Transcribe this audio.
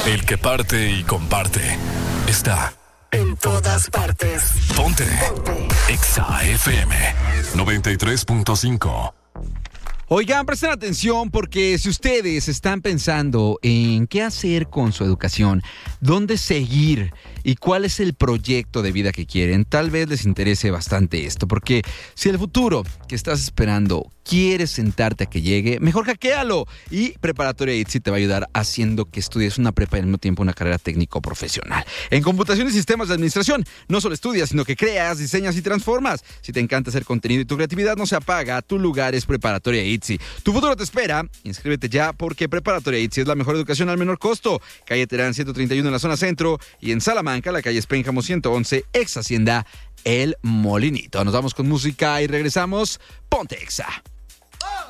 El que parte y comparte está en todas partes. Ponte. Exa FM 93.5. Oigan, presten atención porque si ustedes están pensando en qué hacer con su educación, dónde seguir y cuál es el proyecto de vida que quieren, tal vez les interese bastante esto, porque si el futuro que estás esperando quieres sentarte a que llegue, mejor hackéalo. Y Preparatoria ITSI te va a ayudar haciendo que estudies una prepa y al mismo tiempo una carrera técnico-profesional. En computación y sistemas de administración, no solo estudias, sino que creas, diseñas y transformas. Si te encanta hacer contenido y tu creatividad no se apaga, tu lugar es Preparatoria ITSI. Tu futuro te espera. Inscríbete ya porque Preparatoria ITSI es la mejor educación al menor costo. Calle Terán 131 en la zona centro y en Salamanca, la calle Espénjamo 111, ex Hacienda El Molinito. Nos vamos con música y regresamos. Ponte Exa.